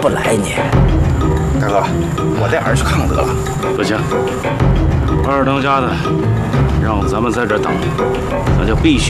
不来呢？ 大哥，我带儿去看看得了。 不行，二当家的让咱们在这等，咱就必须